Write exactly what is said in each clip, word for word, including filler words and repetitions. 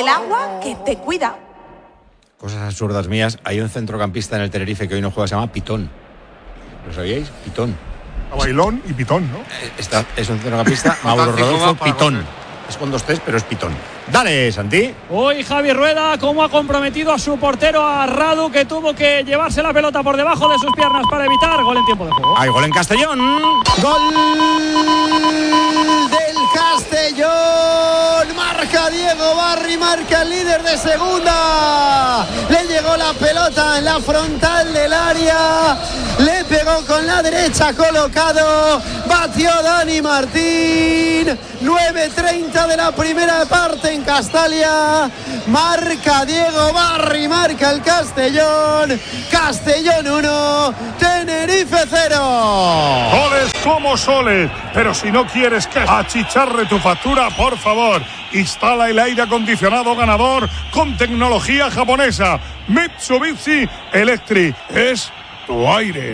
agua que te cuida. Cosas absurdas mías. Hay un centrocampista en el Tenerife que hoy no juega, se llama Pitón. ¿Lo sabíais? Pitón. A Bailón y Pitón, ¿no? Está, es un centrocampista, Mauro Rodolfo Pitón. Es con dos T's, pero es Pitón. Dale, Santi. Hoy Javi Rueda, cómo ha comprometido a su portero, a Radu, que tuvo que llevarse la pelota por debajo de sus piernas para evitar gol en tiempo de juego. Hay gol en Castellón. Gol del Castellón. Marca Diego Barry, marca el líder de segunda. Le llegó la pelota en la frontal del área. Le pegó con la derecha colocado. Batió Dani Martín. nueve treinta de la primera parte en Castalia. Marca Diego Barry, marca el Castellón. Castellón uno, Tenerife cero. Goles como soles, pero si no quieres que achicharre tu factura, por favor, instala el aire acondicionado ganador con tecnología japonesa. Mitsubishi Electric es tu aire.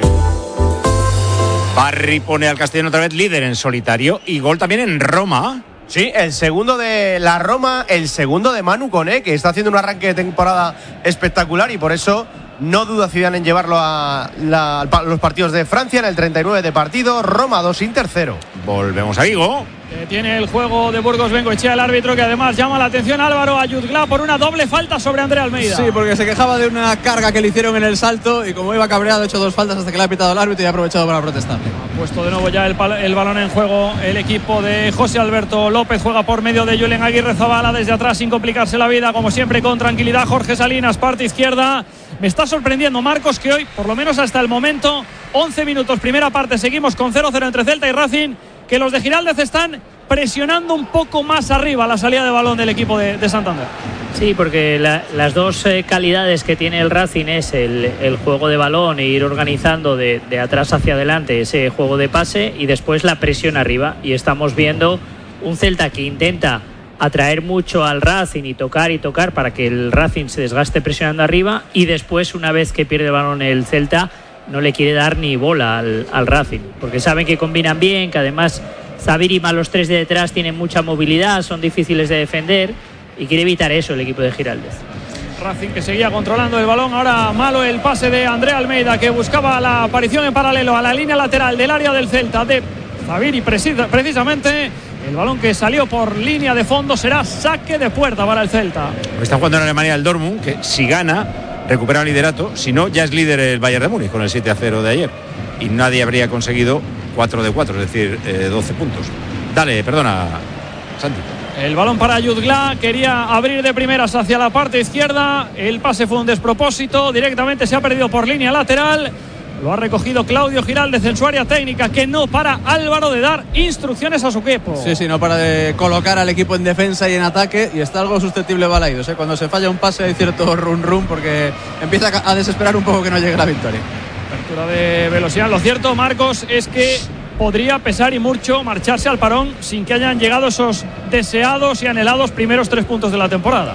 Barry pone al Castellón otra vez líder en solitario y gol también en Roma. Sí, el segundo de la Roma, el segundo de Manu Koné, que está haciendo un arranque de temporada espectacular y por eso no duda Zidane en llevarlo a, la, a los partidos de Francia en el treinta y nueve de partido. Roma dos, Inter cero. Volvemos a Vigo. Eh, tiene el juego de Burgos Bengoechea, el árbitro, que además llama la atención a Álvaro Ayudglá por una doble falta sobre André Almeida. Sí, porque se quejaba de una carga que le hicieron en el salto y como iba cabreado ha hecho dos faltas hasta que le ha pitado el árbitro y ha aprovechado para protestar. Ha puesto de nuevo ya el, el balón en juego el equipo de José Alberto López. Juega por medio de Julen Aguirre Zabala desde atrás sin complicarse la vida, como siempre con tranquilidad. Jorge Salinas, parte izquierda. Me está sorprendiendo, Marcos, que hoy, por lo menos hasta el momento, once minutos, primera parte, seguimos con cero cero entre Celta y Racing, que los de Giraldez están presionando un poco más arriba la salida de balón del equipo de, de Santander. Sí, porque la, las dos eh, calidades que tiene el Racing es el, el juego de balón e ir organizando de, de atrás hacia adelante ese juego de pase y después la presión arriba. Y estamos viendo un Celta que intenta atraer mucho al Racing y tocar y tocar para que el Racing se desgaste presionando arriba y después, una vez que pierde el balón el Celta, no le quiere dar ni bola al, al Racing, porque saben que combinan bien, que además Zabirima, los tres de detrás, tienen mucha movilidad, son difíciles de defender y quiere evitar eso el equipo de Giraldez. Racing que seguía controlando el balón, ahora malo el pase de André Almeida, que buscaba la aparición en paralelo a la línea lateral del área del Celta de Zabiri, precisa, precisamente. El balón que salió por línea de fondo será saque de puerta para el Celta. Está jugando en Alemania el Dortmund, que si gana recupera el liderato, si no ya es líder el Bayern de Múnich con el siete a cero de ayer y nadie habría conseguido cuatro de cuatro, es decir, eh, doce puntos. Dale, perdona, Santi. El balón para Ayudglá, quería abrir de primeras hacia la parte izquierda, el pase fue un despropósito, directamente se ha perdido por línea lateral. Lo ha recogido Claudio Giraldez en su área técnica, que no para Álvaro de dar instrucciones a su equipo. Sí, sí, no para de colocar al equipo en defensa y en ataque, y está algo susceptible Balaidos, ¿eh? Cuando se falla un pase hay cierto run run porque empieza a desesperar un poco que no llegue la victoria. Apertura de Velosian. Lo cierto, Marcos, es que podría pesar y mucho marcharse al parón sin que hayan llegado esos deseados y anhelados primeros tres puntos de la temporada.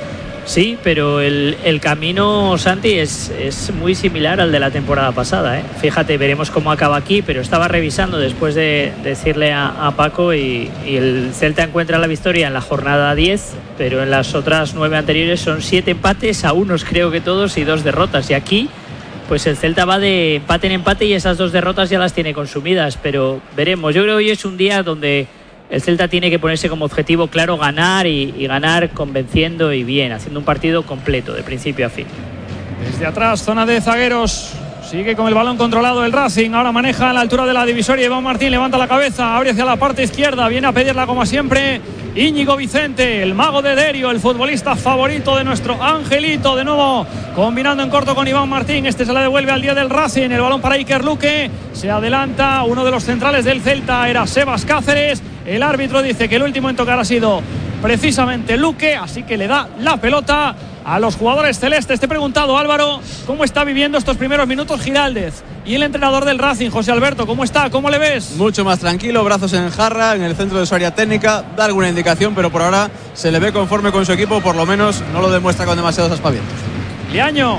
Sí, pero el, el camino, Santi, es, es muy similar al de la temporada pasada, ¿eh? Fíjate, veremos cómo acaba aquí, pero estaba revisando después de decirle a, a Paco y, y el Celta encuentra la victoria en la jornada diez, pero en las otras nueve anteriores son siete empates, a unos creo que todos, y dos derrotas. Y aquí, pues el Celta va de empate en empate y esas dos derrotas ya las tiene consumidas, pero veremos. Yo creo que hoy es un día donde el Celta tiene que ponerse como objetivo claro ganar y, y ganar convenciendo y bien, haciendo un partido completo de principio a fin. Desde atrás, zona de zagueros, sigue con el balón controlado el Racing, ahora maneja a la altura de la divisoria. Iván Martín levanta la cabeza, abre hacia la parte izquierda, viene a pedirla como siempre Íñigo Vicente, el mago de Derio, el futbolista favorito de nuestro Angelito, de nuevo combinando en corto con Iván Martín. Este se la devuelve al día del Racing, el balón para Iker Luque, se adelanta uno de los centrales del Celta, era Sebas Cáceres. El árbitro dice que el último en tocar ha sido precisamente Luque, así que le da la pelota a los jugadores celestes. Te he preguntado, Álvaro, ¿cómo está viviendo estos primeros minutos Giraldez? Y el entrenador del Racing, José Alberto, ¿cómo está? ¿Cómo le ves? Mucho más tranquilo, brazos en jarra, en el centro de su área técnica, da alguna indicación, pero por ahora se le ve conforme con su equipo, por lo menos no lo demuestra con demasiados aspavientos. Liaño,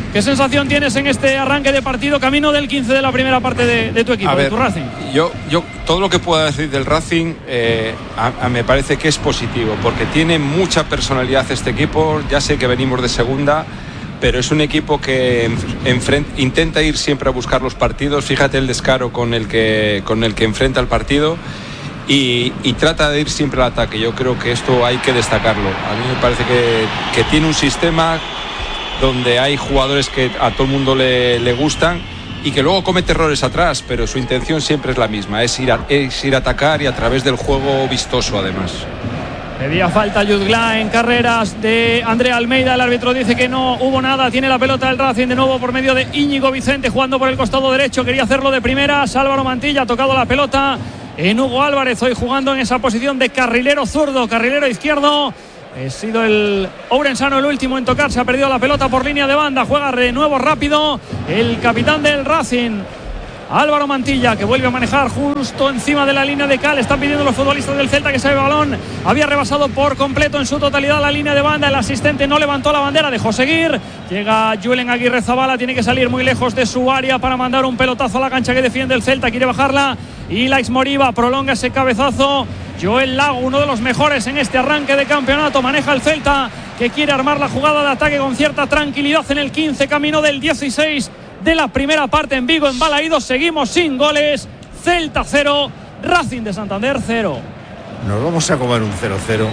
¿Qué sensación tienes en este arranque de partido, camino del quince de la primera parte de, de tu equipo, a ver, de tu Racing? Yo, yo todo lo que pueda decir del Racing eh, a, a me parece que es positivo, porque tiene mucha personalidad este equipo. Ya sé que venimos de segunda, pero es un equipo que enfrenta, intenta ir siempre a buscar los partidos. Fíjate el descaro con el que, con el que enfrenta el partido. Y, y trata de ir siempre al ataque. Yo creo que esto hay que destacarlo. A mí me parece que, que tiene un sistema donde hay jugadores que a todo el mundo le, le gustan y que luego comete errores atrás, pero su intención siempre es la misma, es ir a, es ir a atacar y a través del juego vistoso además. Pedía falta Jutgla en carreras de Andrea Almeida. El árbitro dice que no hubo nada. Tiene la pelota el Racing de nuevo por medio de Íñigo Vicente, jugando por el costado derecho. Quería hacerlo de primeras. Álvaro Mantilla ha tocado la pelota en Hugo Álvarez, hoy jugando en esa posición de carrilero zurdo, carrilero izquierdo. Ha sido el Ourensano el último en tocar. Se ha perdido la pelota por línea de banda. Juega de nuevo rápido el capitán del Racing, Álvaro Mantilla, que vuelve a manejar justo encima de la línea de cal. Están pidiendo los futbolistas del Celta que se vea el balón. Había rebasado por completo en su totalidad la línea de banda. El asistente no levantó la bandera, dejó seguir. Llega Julen Aguirre Zabala, tiene que salir muy lejos de su área para mandar un pelotazo a la cancha que defiende el Celta. Quiere bajarla y Laix Moriba prolonga ese cabezazo. Joel Lago, uno de los mejores en este arranque de campeonato, maneja el Celta, que quiere armar la jugada de ataque con cierta tranquilidad en el quince, camino del dieciséis de la primera parte en Vigo, en Balaídos. Seguimos sin goles. Celta cero, Racing de Santander cero. Nos vamos a comer un cero cero.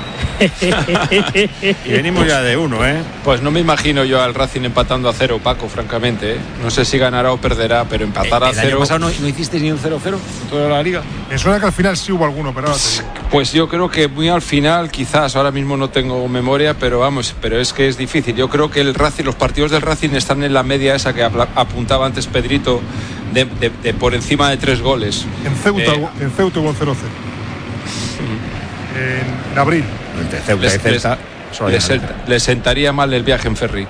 Y venimos ya de uno, ¿eh? Pues no me imagino yo al Racing empatando a cero, Paco, francamente, ¿eh? No sé si ganará o perderá, pero empatar eh, a el cero. ¿El año pasado no, no hiciste ni un cero cero en toda la liga? Me suena que al final sí hubo alguno, pero ahora te digo. Pues yo creo que muy al final, quizás, ahora mismo no tengo memoria, pero vamos, pero es que es difícil. Yo creo que el Racing, los partidos del Racing están en la media esa que apuntaba antes Pedrito, de, de, de por encima de tres goles. En Ceuta, eh, en Ceuta hubo un cero cero. En, en abril. Entre Ceuta les, y Celta, les, les, les sentaría mal el viaje en ferry.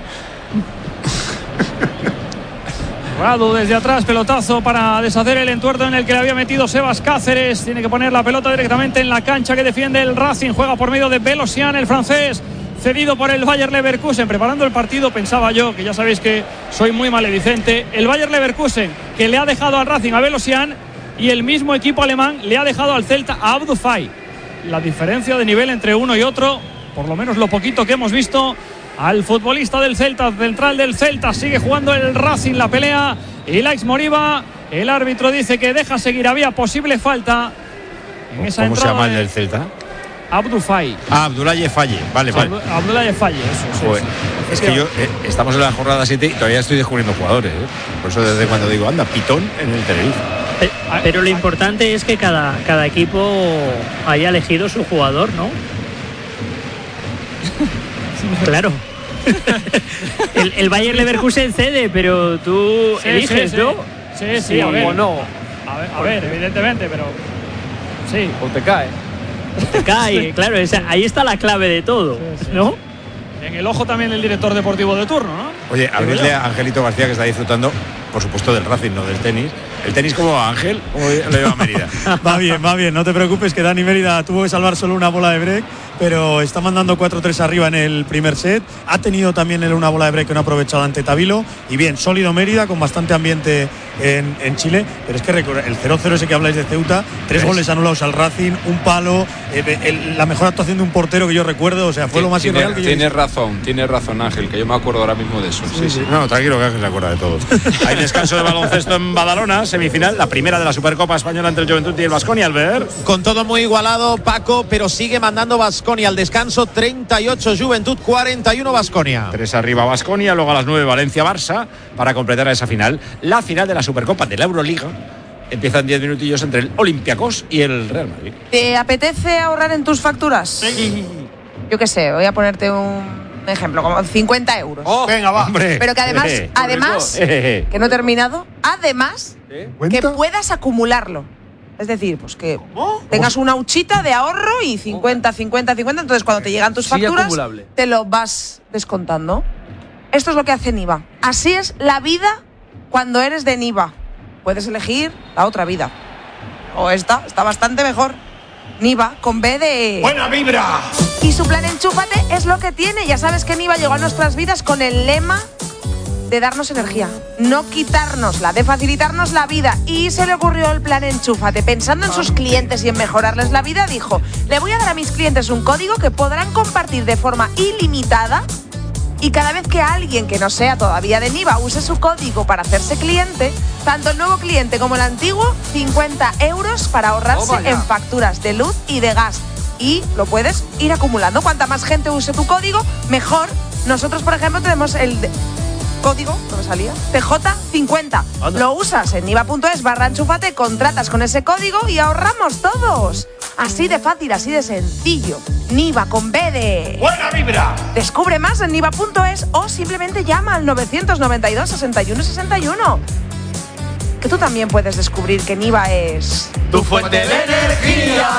Radu desde atrás, pelotazo para deshacer el entuerto en el que le había metido Sebas Cáceres. Tiene que poner la pelota directamente en la cancha que defiende el Racing. Juega por medio de Belosian, el francés, cedido por el Bayer Leverkusen. Preparando el partido pensaba yo, que ya sabéis que soy muy maledicente, el Bayer Leverkusen, que le ha dejado al Racing a Belosian, y el mismo equipo alemán le ha dejado al Celta a Abdou Faye. La diferencia de nivel entre uno y otro, por lo menos lo poquito que hemos visto, al futbolista del Celta, central del Celta. Sigue jugando el Racing la pelea y Laix Moriba, el árbitro dice que deja seguir. Había posible falta en esa ¿Cómo entrada. se llama el del Celta? Abdou Faye. Ah, Abdoulaye Faye, vale, vale. Abdoulaye Faye, eso, sí, Joder, sí. es que yo, eh, estamos en la jornada siete y todavía estoy descubriendo jugadores, ¿eh? Por eso desde cuando digo, anda, Pitón en el Tenerife. Pero, pero lo importante es que cada, cada equipo haya elegido su jugador, ¿no? Claro. el, el Bayer Leverkusen cede, pero tú Sí, eliges, sí, sí. ¿no? Sí, sí, Sí, a ver. o no. A ver, a ver, evidentemente, pero sí. O te cae. Te cae, claro, esa, ahí está la clave de todo, Sí, sí. ¿no? En el ojo también el director deportivo de turno, ¿no? Oye, abrirle a Angelito García, que está disfrutando, por supuesto, del Racing, no del tenis. ¿El tenis cómo va, Ángel? ¿Cómo lo lleva Mérida? Va bien, va bien, no te preocupes, que Dani Mérida tuvo que salvar solo una bola de break, pero está mandando cuatro tres arriba en el primer set. Ha tenido también él una bola de break que no ha aprovechado ante Tabilo. Y bien, sólido Mérida, con bastante ambiente en, en Chile. Pero es que el cero cero ese que habláis de Ceuta, tres ¿ves? goles anulados al Racing, un palo, eh, el, la mejor actuación de un portero que yo recuerdo. O sea, fue lo más tiene, irreal que yo he Tienes visto. razón, tienes razón, Ángel, que yo me acuerdo ahora mismo de eso. Sí, sí. No, tranquilo, que Ángel se acuerda de todo. Hay descanso de baloncesto en Badalona, semifinal, la primera de la Supercopa Española entre el Juventud y el Baskonia, Albert. Con todo muy igualado, Paco, pero sigue mandando Baskonia al descanso. treinta y ocho Juventud, cuarenta y uno Baskonia. Tres arriba Baskonia, luego a las nueve Valencia-Barça para completar esa final. La final de la Supercopa de la Euroliga. Empiezan diez minutillos entre el Olympiacos y el Real Madrid. ¿Te apetece ahorrar en tus facturas? Sí. Yo qué sé, voy a ponerte un ejemplo, como cincuenta euros. Oh, venga, va. Hombre. Pero que además, Eh, además, eh, que no he terminado, además, ¿Eh? que ¿Cuenta? puedas acumularlo. Es decir, pues que tengas una huchita de ahorro y cincuenta, cincuenta, cincuenta, entonces cuando te llegan tus Sí, facturas, acumulable. te lo vas descontando. Esto es lo que hace Niva. Así es la vida cuando eres de Niva. Puedes elegir la otra vida. O esta, está bastante mejor. Niva, con B de... ¡Buena vibra! Y su plan Enchúfate es lo que tiene. Ya sabes que Niva llegó a nuestras vidas con el lema de darnos energía, no quitárnosla, de facilitarnos la vida. Y se le ocurrió el plan Enchúfate. Pensando en sus clientes y en mejorarles la vida, dijo: le voy a dar a mis clientes un código que podrán compartir de forma ilimitada, y cada vez que alguien que no sea todavía de Niva use su código para hacerse cliente, tanto el nuevo cliente como el antiguo, cincuenta euros para ahorrarse oh, en facturas de luz y de gas. Y lo puedes ir acumulando. Cuanta más gente use tu código, mejor. Nosotros, por ejemplo, tenemos el de- código, ¿no me salía? T J cincuenta. Anda. Lo usas en niva.es barra enchúfate, contratas con ese código y ahorramos todos. Así de fácil, así de sencillo. Niva con B de... ¡Buena vibra! Descubre más en niva punto es o simplemente llama al novecientos noventa y dos, sesenta y uno sesenta y uno. Que tú también puedes descubrir que Niva es... ¡tu fuente de energía!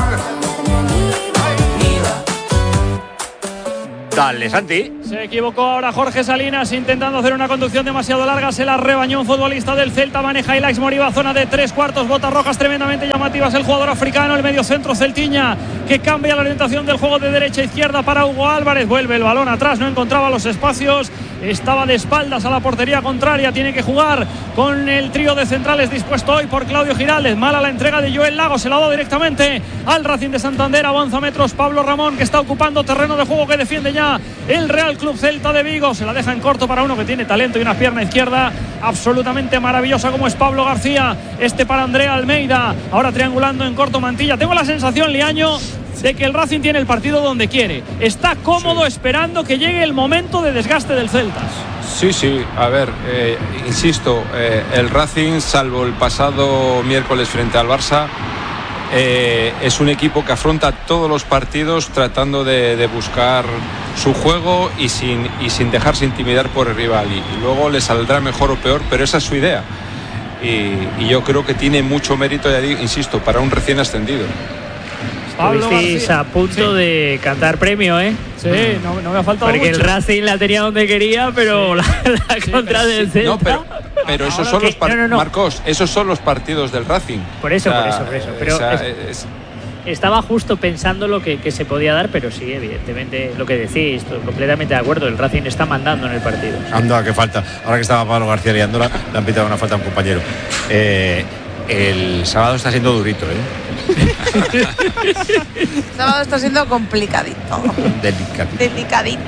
Dale, Santi. Se equivocó ahora Jorge Salinas intentando hacer una conducción demasiado larga. Se la rebañó un futbolista del Celta. Maneja Ilaix Moriba, zona de tres cuartos. Botas rojas tremendamente llamativas. El jugador africano, el mediocentro celtiña, que cambia la orientación del juego de derecha a izquierda para Hugo Álvarez. Vuelve el balón atrás, no encontraba los espacios. Estaba de espaldas a la portería contraria. Tiene que jugar con el trío de centrales dispuesto hoy por Claudio Giraldez. Mala la entrega de Joel Lago. Se la ha dado directamente al Racing de Santander. Avanza metros Pablo Ramón, que está ocupando terreno de juego que defiende ya el Real Club Celta de Vigo. Se la deja en corto para uno que tiene talento y una pierna izquierda absolutamente maravillosa como es Pablo García. Este para Andrea Almeida. Ahora triangulando en corto Mantilla. Tengo la sensación, Liaño, de que el Racing tiene el partido donde quiere. Está cómodo, sí, esperando que llegue el momento de desgaste del Celta. Sí, sí, a ver, eh, insisto, eh, el Racing, salvo el pasado miércoles frente al Barça, eh, es un equipo que afronta todos los partidos tratando de, de buscar su juego y sin, y sin dejarse intimidar por el rival. Y, y luego le saldrá mejor o peor, pero esa es su idea. Y, y yo creo que tiene mucho mérito, ya digo, insisto, para un recién ascendido. Estuvisteis a punto sí. de cantar premio, ¿eh? Sí, no, no me ha faltado Porque mucho. el Racing la tenía donde quería, pero sí. la, la sí, contra pero del sí. Celta. No, pero, pero esos son que, los partidos, no, no, no. Marcos, esos son los partidos del Racing. Por eso, o sea, por eso, por eso. Pero o sea, es, es, estaba justo pensando lo que, que se podía dar, pero sí, evidentemente, lo que decís, estoy completamente de acuerdo. El Racing está mandando en el partido. Anda, qué falta. Ahora que estaba Pablo García liándola, le han pitado una falta a un compañero. Eh, el sábado está siendo durito, ¿eh? El sábado está siendo complicadito. Delicadito. Delicadito.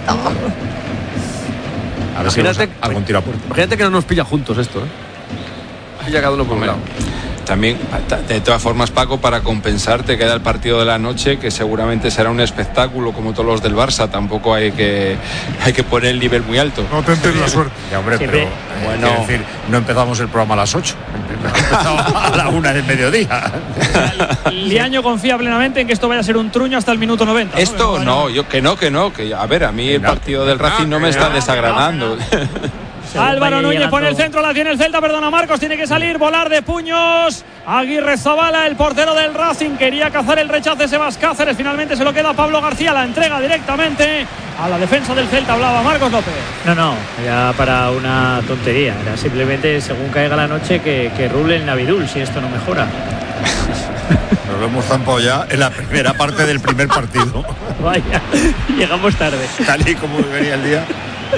A ver si vamos a algún tiro a puerta. Imagínate que no nos pilla juntos esto, ¿eh? Pilla cada uno por un lado. También, de todas formas, Paco, para compensarte queda el partido de la noche, que seguramente será un espectáculo como todos los del Barça. Tampoco hay que hay que poner el nivel muy alto. No tentes la suerte. Ya, hombre, Siempre. pero bueno, quiero decir, no empezamos el programa a las ocho, a la una del mediodía. Liaño confía plenamente en que esto vaya a ser un truño hasta el minuto noventa. ¿no? Esto no, no, yo que no, que no, que a ver, a mí el partido del Racing no me está desagradando. Álvaro Núñez pone el centro, la tiene el Celta, perdona Marcos, tiene que salir, volar de puños. Aguirre Zabala, el portero del Racing, quería cazar el rechazo de Sebas Cáceres, finalmente se lo queda Pablo García, la entrega directamente a la defensa del Celta, hablaba Marcos López. No, no, era para una tontería, era simplemente según caiga la noche que, que rule el Navidul, si esto no mejora. Nos lo hemos zampado ya en la primera parte del primer partido. Vaya, llegamos tarde. Tal y como venía el día.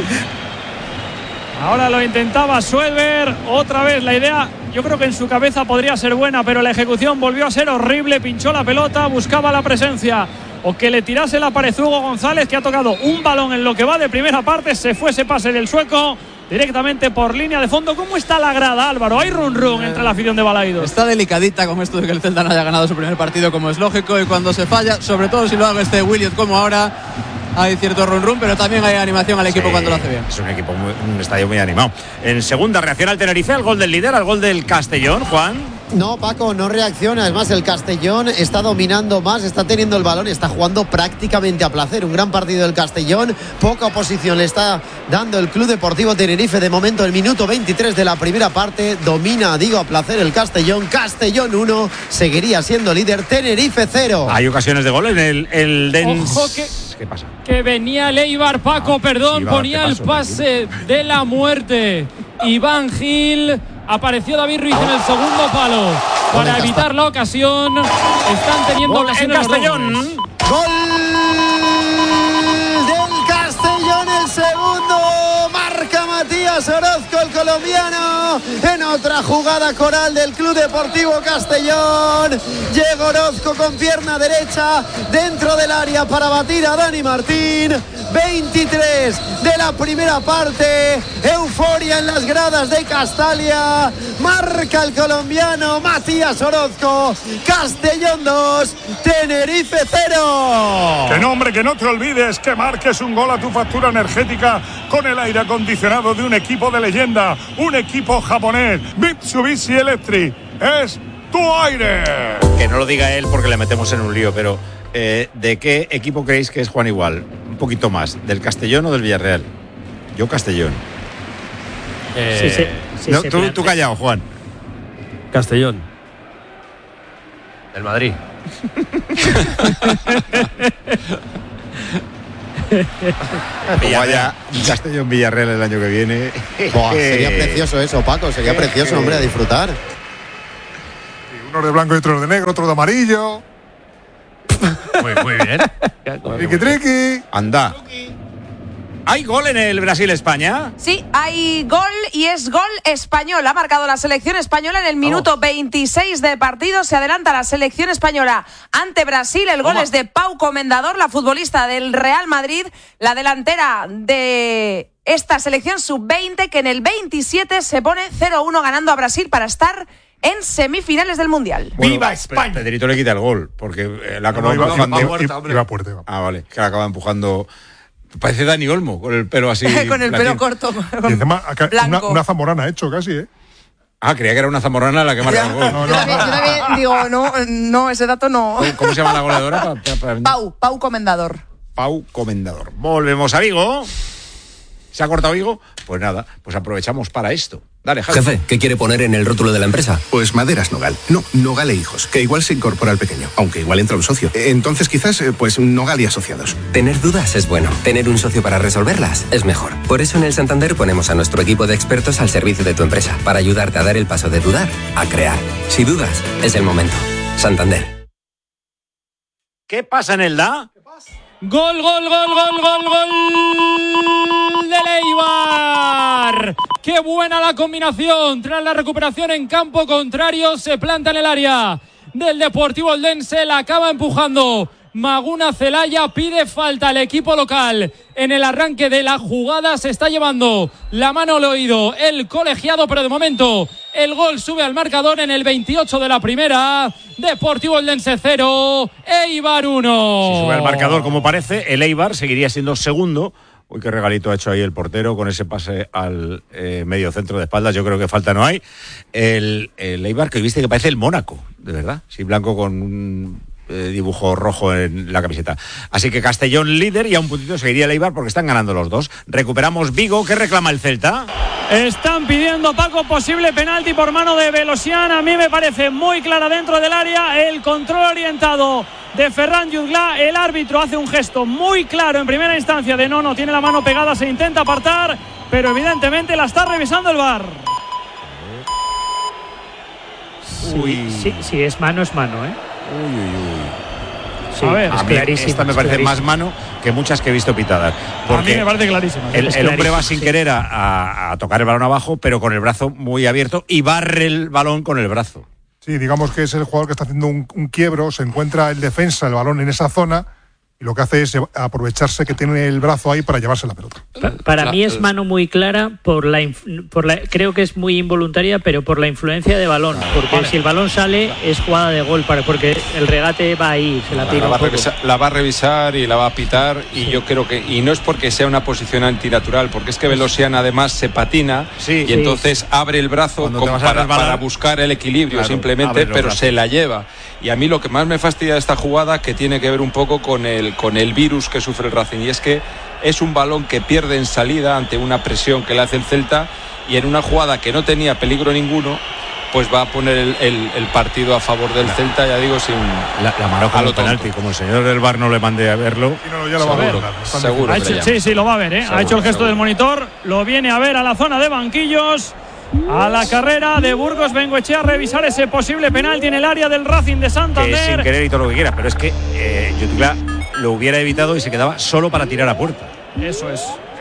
Ahora lo intentaba Suelver, otra vez la idea, yo creo que en su cabeza podría ser buena, pero la ejecución volvió a ser horrible, pinchó la pelota, buscaba la presencia o que le tirase la pared Hugo González, que ha tocado un balón en lo que va de primera parte, se fue ese pase del sueco directamente por línea de fondo. ¿Cómo está la grada, Álvaro? Hay run run entre la afición de Balaidos. Está delicadita con esto de que el Celta no haya ganado su primer partido, como es lógico, y cuando se falla, sobre todo si lo haga este Williot como ahora, hay cierto run run, pero también hay animación al equipo, sí, cuando lo hace bien. Es un equipo, muy, un estadio muy animado. En segunda reacciona el Tenerife al gol del líder, al gol del Castellón, Juan. No, Paco, no reacciona. Es más, el Castellón está dominando más, está teniendo el balón, está jugando prácticamente a placer. Un gran partido del Castellón, poca oposición le está dando el Club Deportivo Tenerife. De momento, el minuto veintitrés de la primera parte, domina, digo, a placer el Castellón. Castellón uno, seguiría siendo líder, Tenerife cero. Hay ocasiones de gol en el, el Dens. Ojo que, ¿Qué pasa? Que venía Leibar, Paco, ah, perdón, ponía el pase de la muerte. Iván Gil. Apareció David Ruiz en el segundo palo para evitar la ocasión. Están teniendo gol ocasiones en Castellón. Gol del Castellón, el segundo. Marca Matías Matías Orozco, el colombiano, en otra jugada coral del Club Deportivo Castellón. Llega Orozco con pierna derecha dentro del área para batir a Dani Martín. veintitrés de la primera parte. Euforia en las gradas de Castalia. Marca el colombiano Matías Orozco. Castellón dos, Tenerife cero. Que nombre, que no te olvides que marques un gol a tu factura energética con el aire acondicionado de un equipo de leyenda, un equipo japonés. Mitsubishi Electric es tu aire. Que no lo diga él porque le metemos en un lío, pero eh, ¿de qué equipo creéis que es Juan Igual? Un poquito más, ¿del Castellón o del Villarreal? Yo Castellón. Eh, sí, sí, sí, no, sí, tú, tú callado, Juan. Castellón. Del Madrid. Como vaya Castellón Villarreal el año que viene. Buah, sería precioso eso, Paco. Sería precioso, hombre, a disfrutar. Uno de blanco y otro de negro, otro de amarillo. Muy, muy bien. Triqui, triqui. Anda. ¿Hay gol en el Brasil-España? Sí, hay gol y es gol español. Ha marcado la selección española en el minuto veintiséis de partido. Se adelanta la selección española ante Brasil. El gol Toma. es de Pau Comendador, la futbolista del Real Madrid, la delantera de esta selección sub veinte, que en el veintisiete se pone cero uno ganando a Brasil para estar en semifinales del Mundial. Bueno, ¡Viva España! Pedrito le quita el gol, porque eh, la acaba No, iba, empujando. iba, iba, iba fuerte, iba. Ah, vale, que la acaba empujando. Parece Dani Olmo, con el pelo así. Con el platín. pelo corto. Y encima, acá, una, Blanco. una zamorana hecho casi, ¿eh? Ah, creía que era una zamorana la que marca el gol. No, Yo no, también, yo también digo, no, no, ese dato no. ¿Cómo, cómo se llama la goleadora? Pa- pa- pa- Pau, Pau Comendador. Pau Comendador. Volvemos a Vigo. ¿Se ha cortado Vigo? Pues nada, pues aprovechamos para esto. Dale, Javi. Jefe, ¿qué quiere poner en el rótulo de la empresa? Pues Maderas Nogal. No, Nogal e Hijos, que igual se incorpora al pequeño, aunque igual entra un socio. Entonces quizás, eh, pues Nogal y Asociados. Tener dudas es bueno. Tener un socio para resolverlas es mejor. Por eso en el Santander ponemos a nuestro equipo de expertos al servicio de tu empresa, para ayudarte a dar el paso de dudar a crear. Si dudas, es el momento. Santander. ¿Qué pasa en el D A? Gol, gol, gol, gol, gol, gol del Eibar. Qué buena la combinación. Tras la recuperación en campo contrario, se planta en el área del Deportivo Eldense. La acaba empujando Maguna Celaya. Pide falta al equipo local. En el arranque de la jugada se está llevando la mano al oído el colegiado, pero de momento el gol sube al marcador en el veintiocho de la primera. Deportivo Eldense cero, Eibar uno. Si sube el marcador como parece, el Eibar seguiría siendo segundo. Uy, qué regalito ha hecho ahí el portero con ese pase al eh, medio centro de espaldas. Yo creo que falta no hay. El, el Eibar, que viste que parece el Mónaco, de verdad. Sí, blanco con un eh, dibujo rojo en la camiseta. Así que Castellón líder y a un puntito seguiría el Eibar porque están ganando los dos. Recuperamos Vigo. ¿Qué reclama el Celta? Están pidiendo, Paco, posible penalti por mano de Velosian. A mí me parece muy clara dentro del área. El control orientado de Ferran Jutgla. El árbitro hace un gesto muy claro en primera instancia de no, no, tiene la mano pegada, se intenta apartar, pero evidentemente la está revisando el V A R. Sí, sí, sí, es mano, es mano, ¿eh? Uy, uy, uy. Sí, A ver, es A mí clarísimo. esta me es parece clarísimo. más mano que muchas que he visto pitadas. A Porque mí me parece clarísimo. el, Es el hombre va clarísimo, sin sí. querer a, a- a tocar el balón abajo, pero con el brazo muy abierto y barre el balón con el brazo. Sí, digamos que es el jugador que está haciendo un, un quiebro, se encuentra el defensa, el balón en esa zona, y lo que hace es aprovecharse que tiene el brazo ahí para llevarse la pelota. Pa- Para mí es mano muy clara, por la, inf- por la creo que es muy involuntaria, pero por la influencia de balón. Porque si el balón sale, es jugada de gol, para, porque el regate va ahí, se la tira La un va, a poco. revisar, la va a revisar y la va a pitar, y yo creo que, y no es porque sea una posición antinatural, porque es que Velosian además se patina Sí. y Sí. entonces abre el brazo Cuando como te vas a para, resbalar, para buscar el equilibrio, claro, simplemente, abre los pero brazos. se la lleva. Y a mí lo que más me fastidia de esta jugada, que tiene que ver un poco con el, con el virus que sufre el Racing, y es que es un balón que pierde en salida ante una presión que le hace el Celta, y en una jugada que no tenía peligro ninguno, pues va a poner el, el- el partido a favor del Celta, ya digo, sin La, la mano a como lo un penalti. tonto. Como el señor del V A R no le mande a verlo. Y no, ya lo va a Seguro, ver. Están seguro. Ha que hecho- le sí, llama. sí, lo va a ver, ¿eh? Seguro, ha hecho el gesto seguro. del monitor, lo viene a ver a la zona de banquillos. A la carrera de Burgos Bengoechea a revisar ese posible penalti en el área del Racing de Que es sin Santander. querer y todo lo que quiera, pero es que eh, Jutgla lo hubiera evitado y se quedaba solo para tirar a puerta. Eso es.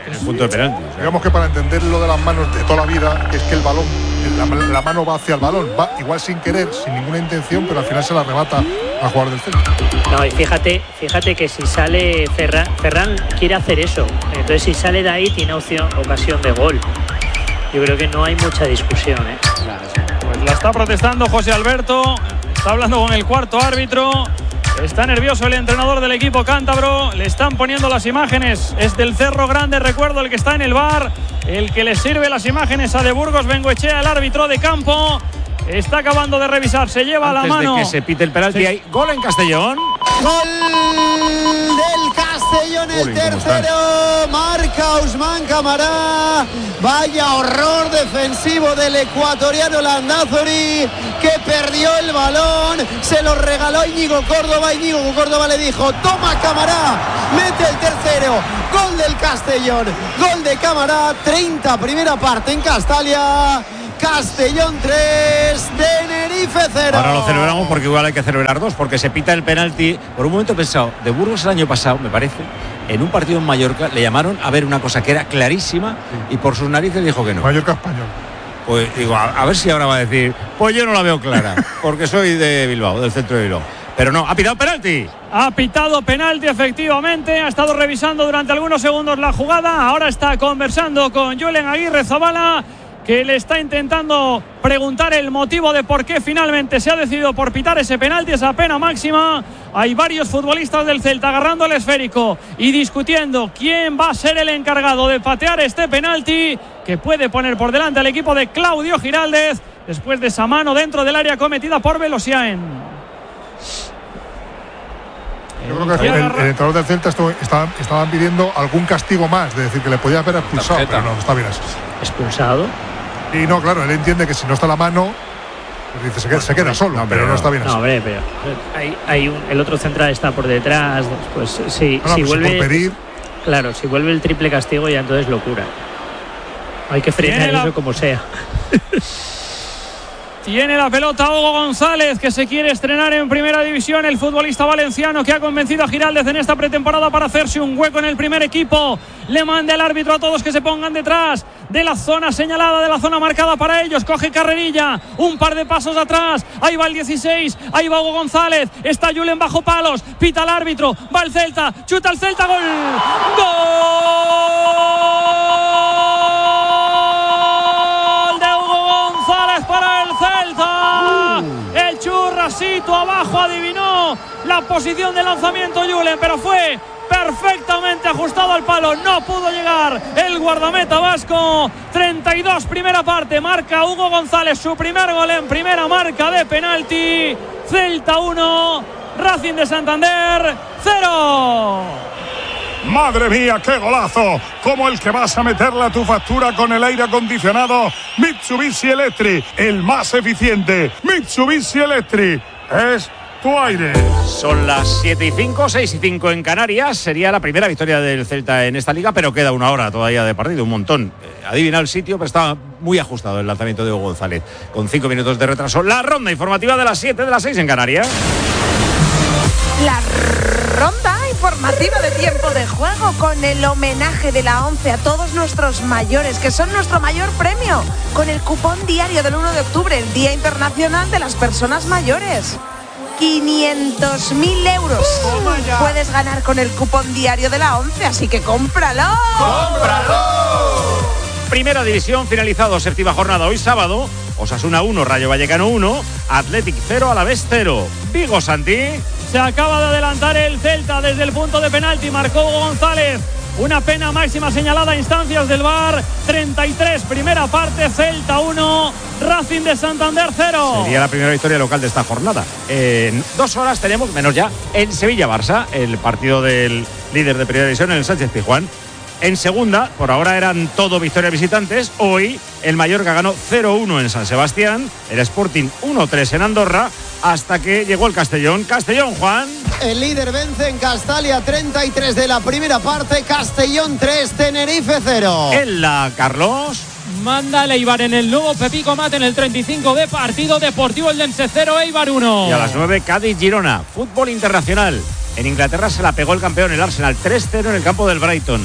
en el punto de penalti. O sea. Digamos que para entender lo de las manos de toda la vida, que es que el balón, la, la mano va hacia el balón, va igual sin querer, sin ninguna intención, pero al final se la arrebata al jugador del centro. No, y fíjate, fíjate que si sale Ferran, Ferran quiere hacer eso. Entonces si sale de ahí tiene opción, ocasión de gol. Yo creo que no hay mucha discusión, ¿eh? Pues la está protestando José Alberto. Está hablando con el cuarto árbitro. Está nervioso el entrenador del equipo cántabro. Le están poniendo las imágenes. Es del Cerro Grande, recuerdo, el que está en el bar. El que le sirve las imágenes a De Burgos Bengoechea, el árbitro de campo. Está acabando de revisar. Se lleva Antes la mano. de que se pite el penalti, Sí. hay gol en Castellón. Gol del Castellón, el Uy, ¿cómo tercero. Marca Ousmane Camara. Vaya horror defensivo del ecuatoriano Landázuri, que perdió el balón. Se lo regaló Íñigo Córdoba. Íñigo Córdoba le dijo: toma, Camara, mete el tercero. Gol del Castellón. Gol de Camara. treinta, primera parte en Castalia. Castellón tres, Tenerife cero. Ahora lo celebramos porque igual hay que celebrar dos, porque se pita el penalti. Por un momento he pensado, De Burgos el año pasado, me parece, en un partido en Mallorca, le llamaron a ver una cosa que era clarísima y por sus narices dijo que no. Mallorca español. Pues digo, a, a ver si ahora va a decir, pues yo no la veo clara, porque soy de Bilbao, del centro de Bilbao. Pero no, ha pitado penalti. Ha pitado penalti, efectivamente. Ha estado revisando durante algunos segundos la jugada. Ahora está conversando con Julen Aguirre Zabala, que le está intentando preguntar el motivo de por qué finalmente se ha decidido por pitar ese penalti, esa pena máxima. Hay varios futbolistas del Celta agarrando el esférico y discutiendo quién va a ser el encargado de patear este penalti, que puede poner por delante al equipo de Claudio Giraldez después de esa mano dentro del área cometida por Velosiaen. Yo creo que el, el entrenador del Celta esto, estaban, estaban pidiendo algún castigo más, de decir que le podía haber expulsado, Tarjeta. pero no, está bien así. ¿Expulsado? Y no, claro, él entiende que si no está la mano, pues dice, se queda, se queda solo, no, pero, pero no está bien no, así. Hombre, pero hay, hay un, el otro central está por detrás, pues sí, No, no, si pues vuelve, por pedir. Claro, si vuelve el triple castigo ya entonces locura. Hay que frenar la... eso como sea. Tiene la pelota Hugo González, que se quiere estrenar en primera división. El futbolista valenciano que ha convencido a Giraldez en esta pretemporada para hacerse un hueco en el primer equipo. Le manda el árbitro a todos que se pongan detrás de la zona señalada, de la zona marcada para ellos. Coge carrerilla, un par de pasos atrás. Ahí va el dieciséis, ahí va Hugo González. Está Julen bajo palos, pita el árbitro. Va el Celta, chuta el Celta, gol. ¡Gol! Para el Celta. El churrasito abajo adivinó la posición de lanzamiento Julen, pero fue perfectamente ajustado al palo. No pudo llegar el guardameta vasco. treinta y dos, primera parte. Marca Hugo González su primer gol en primera marca de penalti. Celta uno, Racing de Santander cero. Madre mía, qué golazo, como el que vas a meterle a tu factura con el aire acondicionado Mitsubishi Electric, el más eficiente. Mitsubishi Electric es tu aire. Son las siete y cinco, seis y cinco en Canarias. Sería la primera victoria del Celta en esta liga, pero queda una hora todavía de partido, un montón. Eh, adivina el sitio, pero estaba muy ajustado el lanzamiento de Hugo González, con cinco minutos de retraso. La ronda informativa de las siete, de las seis en Canarias. La ronda informativa de tiempo de juego, con el homenaje de la ONCE a todos nuestros mayores, que son nuestro mayor premio, con el cupón diario del uno de octubre, el Día Internacional de las Personas Mayores. quinientos mil euros puedes ganar con el cupón diario de la ONCE, así que cómpralo. ¡Cómpralo! Primera división, finalizado séptima jornada hoy sábado. Osasuna uno, Rayo Vallecano uno, Athletic cero, Alavés cero. Vigo, Santi. Se acaba de adelantar el Celta desde el punto de penalti. Marcó Hugo González. Una pena máxima señalada a instancias del V A R. treinta y tres, primera parte. Celta uno, Racing de Santander cero. Sería la primera victoria local de esta jornada. En dos horas tenemos, menos ya, en Sevilla-Barça, el partido del líder de primera división en el Sánchez-Pizjuán. En segunda, por ahora eran todo victorias visitantes. Hoy el Mallorca ganó cero uno en San Sebastián, el Sporting uno tres en Andorra, hasta que llegó el Castellón. Castellón, Juan. El líder vence en Castalia, treinta y tres de la primera parte. Castellón tres, Tenerife cero. En la Carlos. Manda el Eibar en el nuevo Pepico Mate en el treinta y cinco de partido. Deportivo Eldense cero, Eibar uno. Y a las nueve, Cádiz-Girona. Fútbol internacional. En Inglaterra se la pegó el campeón, el Arsenal, tres cero en el campo del Brighton.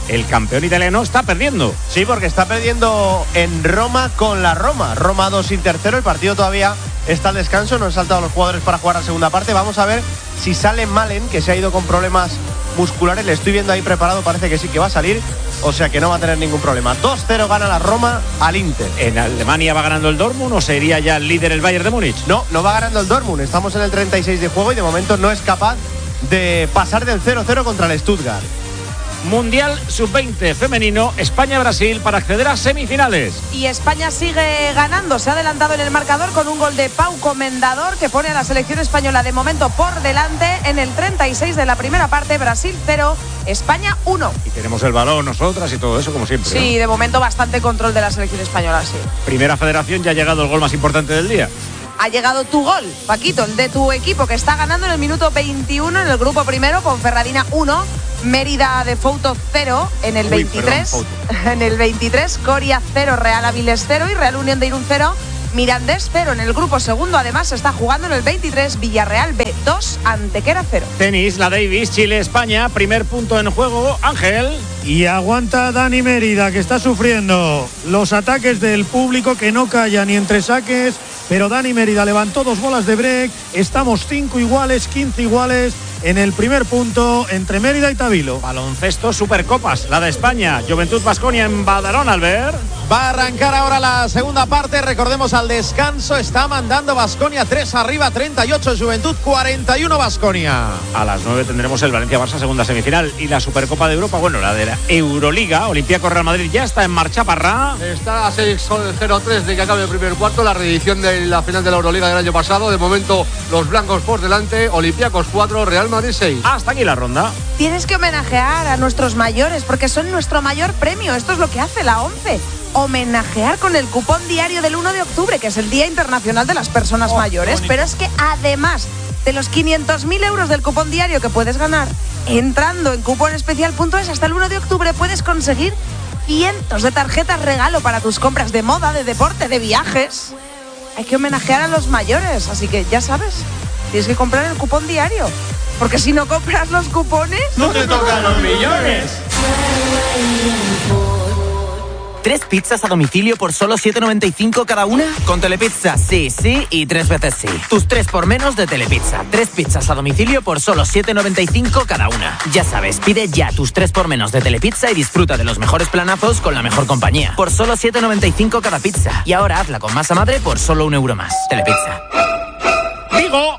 el campeón italiano está perdiendo. Sí, porque está perdiendo en Roma con la Roma. Roma dos, Inter cero. El partido todavía está al descanso. No han saltado los jugadores para jugar la segunda parte. Vamos a ver si sale Malen, que se ha ido con problemas musculares. Le estoy viendo ahí preparado. Parece que sí que va a salir. O sea que no va a tener ningún problema. dos cero gana la Roma al Inter. ¿En Alemania va ganando el Dortmund o sería ya el líder el Bayern de Múnich? No, no va ganando el Dortmund. Estamos en el treinta y seis de juego y de momento no es capaz de pasar del cero cero contra el Stuttgart. Mundial sub veinte femenino, España-Brasil para acceder a semifinales. Y España sigue ganando, se ha adelantado en el marcador con un gol de Pau Comendador que pone a la selección española de momento por delante en el treinta y seis de la primera parte. Brasil cero, España uno. Y tenemos el balón nosotras y todo eso como siempre. Sí, ¿no? De momento bastante control de la selección española, sí. Primera Federación, ya ha llegado el gol más importante del día. Ha llegado tu gol, Paquito, el de tu equipo que está ganando en el minuto veintiuno en el grupo primero, Ponferradina uno, Mérida de Fouto cero en el Uy, veintitrés, perdón, en el veintitrés, Coria cero, Real Avilés cero y Real Unión de Irún cero, Mirandés cero en el grupo segundo. Además se está jugando en el veintitrés, Villarreal B dos, Antequera cero. Tenis, la Davis, Chile-España, primer punto en juego, Ángel. Y aguanta Dani Mérida, que está sufriendo los ataques del público, que no calla ni entre saques, pero Dani Mérida levantó dos bolas de break. Estamos cinco iguales, quince iguales en el primer punto entre Mérida y Tavilo. Baloncesto, Supercopas, la de España, Juventud Baskonia en Badarón, Albert. Va a arrancar ahora la segunda parte, recordemos al descanso, está mandando Baskonia tres arriba, treinta y ocho Juventud, cuarenta y uno Baskonia. A las nueve tendremos el Valencia-Barça segunda semifinal y la Supercopa de Europa, bueno, la de la Euroliga, Olympiacos Real Madrid ya está en marcha, Parra. Está a seis cero tres de que acabe el primer cuarto, la reedición de la final de la Euroliga del año pasado. De momento los blancos por delante, Olympiacos cuatro, Real Madrid seis. Hasta aquí la ronda. Tienes que homenajear a nuestros mayores porque son nuestro mayor premio. Esto es lo que hace la ONCE. Homenajear con el cupón diario del uno de octubre, que es el Día Internacional de las Personas oh, Mayores. Pero es que además de los quinientos mil euros del cupón diario que puedes ganar, entrando en cuponespecial punto es hasta el uno de octubre puedes conseguir cientos de tarjetas regalo para tus compras de moda, de deporte, de viajes. Hay que homenajear a los mayores, así que ya sabes, tienes que comprar el cupón diario, porque si no compras los cupones no te tocan los millones. ¿Tres pizzas a domicilio por solo siete noventa y cinco cada una? Con Telepizza, sí, sí y tres veces sí. Tus tres por menos de Telepizza. Tres pizzas a domicilio por solo siete noventa y cinco cada una. Ya sabes, pide ya tus tres por menos de Telepizza y disfruta de los mejores planazos con la mejor compañía. Por solo siete noventa y cinco cada pizza. Y ahora hazla con masa madre por solo un euro más. Telepizza. Digo.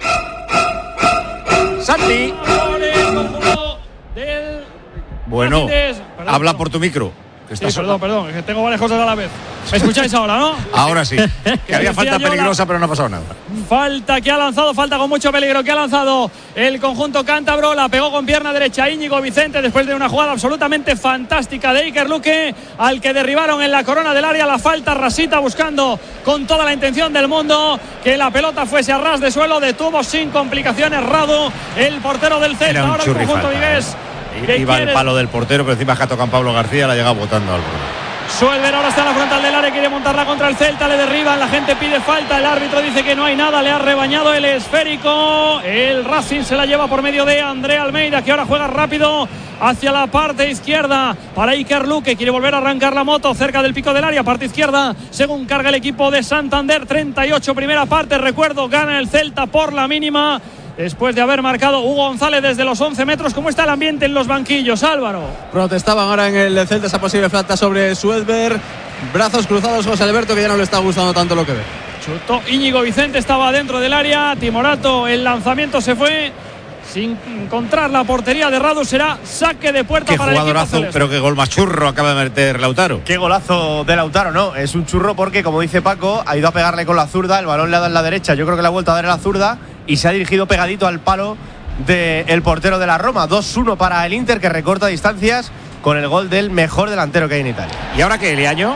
Santi. Bueno, habla por tu micro. Sí, perdón, perdón, es que tengo varias cosas a la vez. ¿Me escucháis ahora, no? Ahora sí. Que había falta peligrosa, pero no ha pasado nada. Falta que ha lanzado, falta con mucho peligro que ha lanzado el conjunto cántabro. La pegó con pierna derecha Íñigo Vicente después de una jugada absolutamente fantástica de Iker Luque, al que derribaron en la corona del área. La falta, Rasita buscando con toda la intención del mundo que la pelota fuese a ras de suelo. Detuvo sin complicaciones Radu, el portero del Celta. Ahora el conjunto vigués. Iba el palo del portero, pero encima Jato con Pablo García la llega botando al borde. Suelver ahora está en la frontal del área, quiere montarla contra el Celta, le derriban, la gente pide falta, el árbitro dice que no hay nada, le ha rebañado el esférico. El Racing se la lleva por medio de André Almeida, que ahora juega rápido hacia la parte izquierda para Iker Luque, quiere volver a arrancar la moto cerca del pico del área, parte izquierda, según carga el equipo de Santander. Treinta y ocho primera parte, recuerdo, gana el Celta por la mínima. Después de haber marcado Hugo González desde los once metros. ¿Cómo está el ambiente en los banquillos, Álvaro? Protestaban ahora en el Celta esa posible falta sobre Suedberg. Brazos cruzados José Alberto, que ya no le está gustando tanto lo que ve. Chutó Íñigo Vicente, estaba dentro del área. Timorato, el lanzamiento se fue sin encontrar la portería de Radu. Será saque de puerta qué para el equipo jugadorazo, pero qué gol más churro acaba de meter Lautaro. Qué golazo de Lautaro, no, es un churro porque, como dice Paco, ha ido a pegarle con la zurda, el balón le ha dado en la derecha, yo creo que le ha vuelto a dar en la zurda y se ha dirigido pegadito al palo del portero de la Roma. dos uno para el Inter, que recorta distancias con el gol del mejor delantero que hay en Italia. ¿Y ahora qué, Eliaño?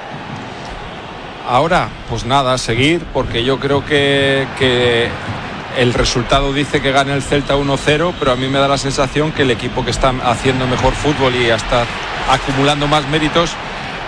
Ahora, pues nada, seguir, porque yo creo que, que el resultado dice que gana el Celta uno cero, pero a mí me da la sensación que el equipo que está haciendo mejor fútbol y está acumulando más méritos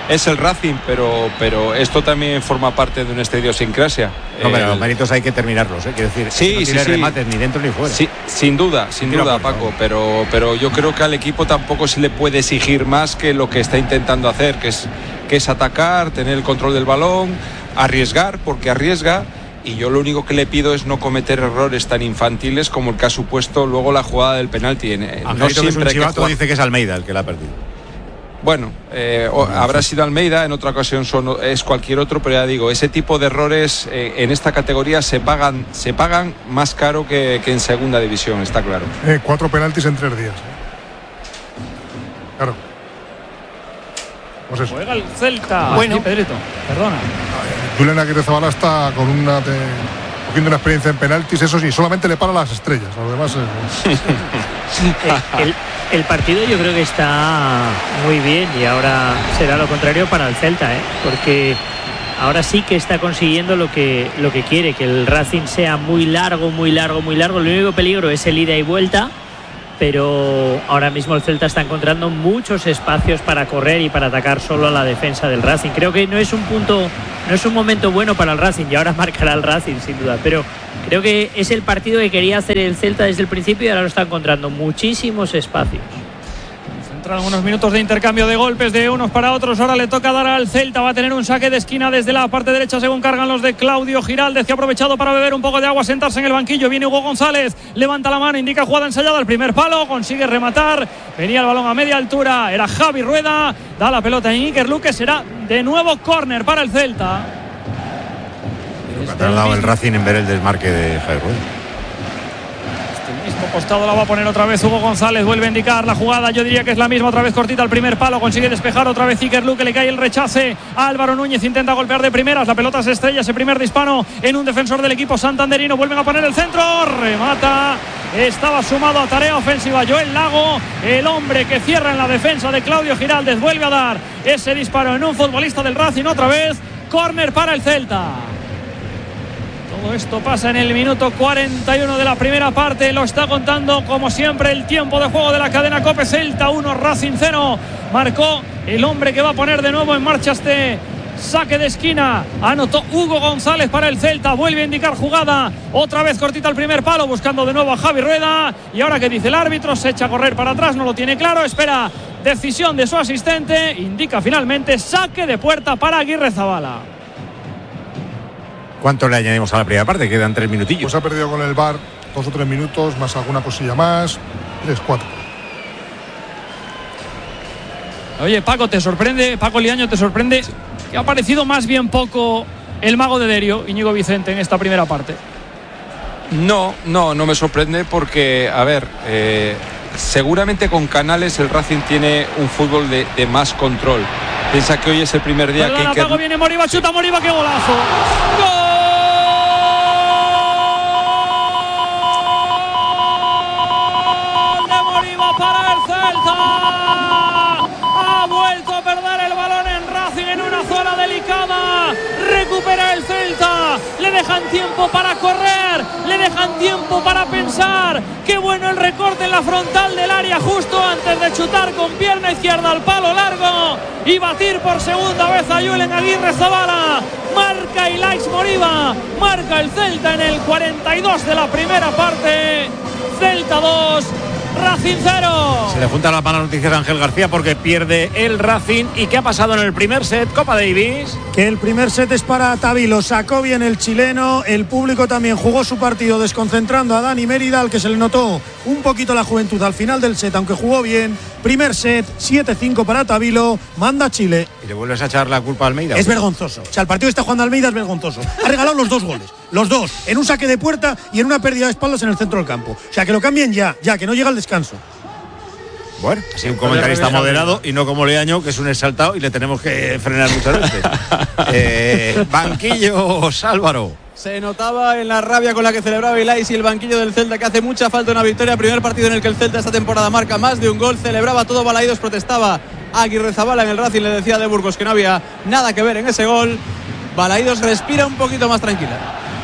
es el Racing, pero, pero esto también forma parte de una idiosincrasia. No, pero el... los méritos hay que terminarlos, ¿eh? Quiero decir, sí, no sí, tiene sí. remates ni dentro ni fuera. Sí, sin duda, sin Tira duda, por Paco, favor. pero, pero yo creo que al equipo tampoco se le puede exigir más que lo que está intentando hacer, que es, que es atacar, tener el control del balón, arriesgar, porque arriesga. Y yo lo único que le pido es no cometer errores tan infantiles como el que ha supuesto luego la jugada del penalti. Angelito, No que es un siempre hay que chivato, jugar. dice que es Almeida el que la ha perdido. Bueno, eh, o, habrá sido Almeida, en otra ocasión son, es cualquier otro, pero ya digo, ese tipo de errores eh, en esta categoría se pagan, se pagan más caro que, que en segunda división, está claro. Eh, cuatro penaltis en tres días. Claro. Pues eso. Juega el Celta. Bueno. Sí, Pedrito, perdona. Julen Aguirrezabala está con una de, cogiendo una experiencia en penaltis, eso sí, solamente le para las estrellas, a los demás es... el, el partido yo creo que está muy bien y ahora será lo contrario para el Celta, ¿eh? Porque ahora sí que está consiguiendo lo que, lo que quiere, que el Racing sea muy largo, muy largo, muy largo. El único peligro es el ida y vuelta, pero ahora mismo el Celta está encontrando muchos espacios para correr y para atacar solo a la defensa del Racing. Creo que no es un punto, no es un momento bueno para el Racing, y ahora marcará el Racing sin duda, pero creo que es el partido que quería hacer el Celta desde el principio y ahora lo está encontrando muchísimos espacios. Entraron unos minutos de intercambio de golpes de unos para otros. Ahora le toca dar al Celta. Va a tener un saque de esquina desde la parte derecha según cargan los de Claudio Giraldez, que ha aprovechado para beber un poco de agua, sentarse en el banquillo. Viene Hugo González, levanta la mano, indica jugada ensayada al primer palo, consigue rematar. Venía el balón a media altura, era Javi Rueda, da la pelota en Iker Luque. Será de nuevo córner para el Celta. Ha tardado el Racing en ver el desmarque de Javi Rueda. Mismo costado la va a poner otra vez Hugo González, vuelve a indicar la jugada, yo diría que es la misma, otra vez cortita al primer palo, consigue despejar otra vez Iker Luque, le cae el rechace a Álvaro Núñez, intenta golpear de primeras, la pelota se estrella, ese primer disparo en un defensor del equipo santanderino, vuelven a poner el centro, remata, estaba sumado a tarea ofensiva Joel Lago, el hombre que cierra en la defensa de Claudio Giraldez, vuelve a dar ese disparo en un futbolista del Racing, otra vez, córner para el Celta. Todo esto pasa en el minuto cuarenta y uno de la primera parte. Lo está contando como siempre el tiempo de juego de la cadena COPE. Celta uno, Racing cero. Marcó el hombre que va a poner de nuevo en marcha este saque de esquina. Anotó Hugo González para el Celta. Vuelve a indicar jugada. Otra vez cortita al primer palo, buscando de nuevo a Javi Rueda. Y ahora que dice el árbitro, se echa a correr para atrás. No lo tiene claro. Espera decisión de su asistente. Indica finalmente saque de puerta para Aguirrezabala. ¿Cuánto le añadimos a la primera parte? Quedan tres minutillos. Pues ha perdido con el V A R dos o tres minutos, más alguna cosilla más. Tres, cuatro. Oye, Paco, ¿te sorprende? Paco Liaño, ¿te sorprende? Sí. Que ha aparecido más bien poco el mago de Derio, Íñigo Vicente, en esta primera parte. No, no, no me sorprende porque, a ver, eh, seguramente con Canales el Racing tiene un fútbol de, de más control. Piensa que hoy es el primer día Perdona, que... Paco, viene Moriba, chuta Moriba, qué golazo. ¡Gol! Para el Celta, ha vuelto a perder el balón en Racing en una zona delicada, recupera el Celta, le dejan tiempo para correr, le dejan tiempo para pensar, qué bueno el recorte en la frontal del área justo antes de chutar con pierna izquierda al palo largo y batir por segunda vez a Julen Aguirrezabala. Marca Ilaix Moriba, marca el Celta en el cuarenta y dos de la primera parte. Celta dos, Racing cero. Se le juntan las malas noticias a Ángel García porque pierde el Racing. ¿Y qué ha pasado en el primer set, Copa Davis? Que el primer set es para Tavilo, sacó bien el chileno, el público también jugó su partido desconcentrando a Dani Mérida, al que se le notó un poquito la juventud al final del set, aunque jugó bien. Primer set, siete cinco para Tavilo, manda Chile. ¿Y le vuelves a echar la culpa a Almeida? Es vergonzoso. O sea, el partido que está jugando Almeida es vergonzoso. Ha regalado los dos goles, los dos, en un saque de puerta y en una pérdida de espaldas en el centro del campo. O sea, que lo cambien ya, ya, que no llega el descanso. Bueno, así un comentarista moderado y no como Leaño, que es un exaltado y le tenemos que frenar muchas veces. eh, banquillos, Álvaro. Se notaba en la rabia con la que celebraba Ilaix y el banquillo del Celta, que hace mucha falta una victoria. Primer partido en el que el Celta esta temporada marca más de un gol. Celebraba todo Balaidos, protestaba Aguirrezabala en el Racing, le decía de Burgos que no había nada que ver en ese gol. Balaidos respira un poquito más tranquila.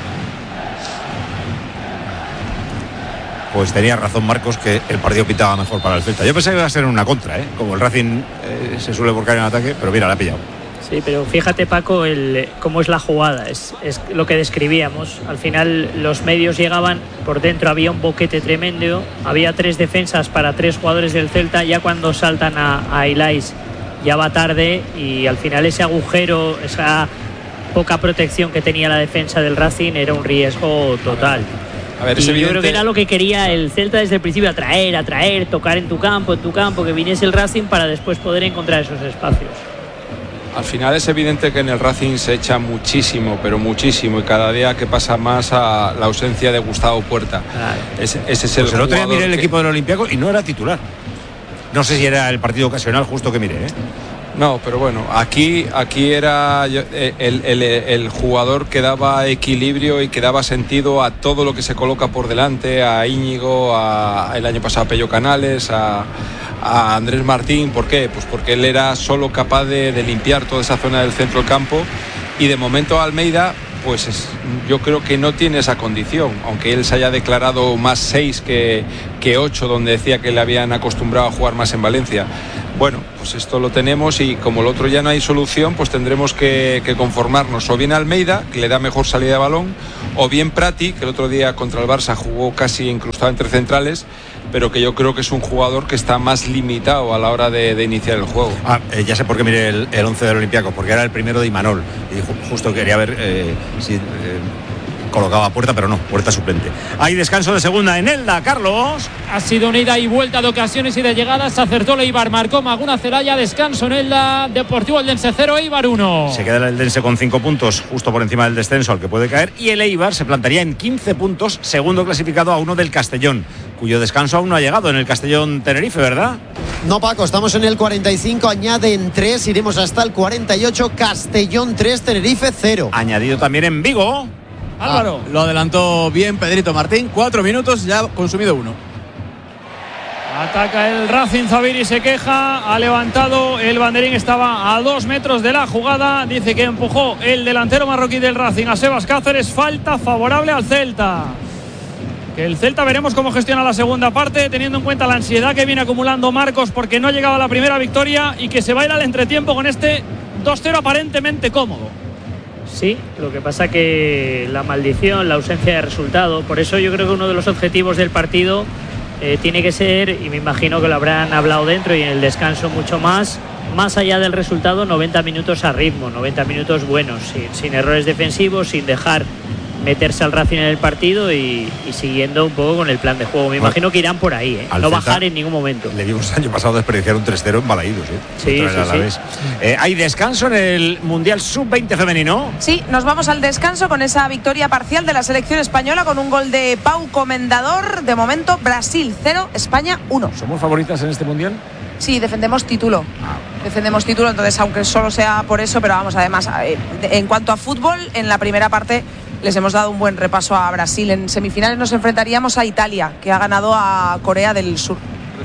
Pues tenía razón Marcos, que el partido pitaba mejor para el Celta. Yo pensé que iba a ser una contra, ¿eh? Como el Racing eh, se suele volcar en ataque, pero mira, la ha pillado. Sí, pero fíjate, Paco, el, cómo es la jugada, es, es lo que describíamos. Al final los medios llegaban, por dentro había un boquete tremendo, había tres defensas para tres jugadores del Celta, ya cuando saltan a, a Ilais ya va tarde y al final ese agujero, esa poca protección que tenía la defensa del Racing era un riesgo total. A ver, y es yo evidente... creo que era lo que quería el Celta desde el principio, atraer, atraer, tocar en tu campo, en tu campo, que viniese el Racing para después poder encontrar esos espacios. Al final es evidente que en el Racing se echa muchísimo, pero muchísimo, y cada día que pasa más a la ausencia de Gustavo Puerta. Claro. Ese, ese es el pues el otro día miré el que... equipo del Olympiacos y no era titular. No sé si era el partido ocasional justo que miré, ¿eh? No, pero bueno, aquí, aquí era el, el, el jugador que daba equilibrio y que daba sentido a todo lo que se coloca por delante, a Íñigo, a, el año pasado a Pello Canales, a, a Andrés Martín. ¿Por qué? Pues porque él era solo capaz de, de limpiar toda esa zona del centro del campo, y de momento Almeida, pues es, yo creo que no tiene esa condición, aunque él se haya declarado más seis que, que ocho, donde decía que le habían acostumbrado a jugar más en Valencia. Bueno, pues esto lo tenemos, y como el otro ya no hay solución, pues tendremos que, que conformarnos. O bien Almeida, que le da mejor salida de balón, o bien Prati, que el otro día contra el Barça jugó casi incrustado entre centrales, pero que yo creo que es un jugador que está más limitado a la hora de, de iniciar el juego. Ah, eh, ya sé por qué miré el, el once del Olympiacos, porque era el primero de Imanol, y ju- justo quería ver eh, si eh, colocaba Puerta, pero no, Puerta suplente. Hay descanso de segunda en Elda, Carlos. Ha sido una ida y vuelta de ocasiones y de llegadas. Acertó Leibar, marcó Maguna Celaya. Descanso en Elda. Deportivo Eldense cero, Eibar uno. Se queda el Eldense con cinco puntos, justo por encima del descenso al que puede caer. Y el Eibar se plantaría en quince puntos, segundo clasificado, a uno del Castellón, cuyo descanso aún no ha llegado en el Castellón Tenerife, ¿verdad? No, Paco, estamos en el cuarenta y cinco, añaden tres, iremos hasta el cuarenta y ocho. Castellón tres, Tenerife cero. Añadido también en Vigo. Álvaro. Ah, lo adelantó bien Pedrito Martín. Cuatro minutos, ya ha consumido uno. Ataca el Racing, Zaviri se queja, ha levantado el banderín, estaba a dos metros de la jugada, dice que empujó el delantero marroquí del Racing a Sebas Cáceres, falta favorable al Celta. Que el Celta veremos cómo gestiona la segunda parte, teniendo en cuenta la ansiedad que viene acumulando Marcos porque no llegaba a la primera victoria, y que se va a ir al entretiempo con este dos cero aparentemente cómodo. Sí, lo que pasa que la maldición, la ausencia de resultado, por eso yo creo que uno de los objetivos del partido eh, tiene que ser, y me imagino que lo habrán hablado dentro y en el descanso mucho más, más allá del resultado, noventa minutos a ritmo, noventa minutos buenos, sin, sin errores defensivos, sin dejar meterse al Racing en el partido y, y siguiendo un poco con el plan de juego. Me imagino que irán por ahí, ¿eh? No bajar en ningún momento. Le vimos el año pasado desperdiciar un tres cero en Balaídos, ¿eh? Sí, sí, sí. Eh, ¿Hay descanso en el Mundial sub veinte femenino? Sí, nos vamos al descanso con esa victoria parcial de la selección española con un gol de Pau Comendador. De momento, Brasil cero, España uno. ¿Somos favoritas en este Mundial? Sí, defendemos título. Defendemos título, entonces aunque solo sea por eso, pero vamos, además, eh, en cuanto a fútbol, en la primera parte les hemos dado un buen repaso a Brasil. En semifinales nos enfrentaríamos a Italia, que ha ganado a Corea del Sur.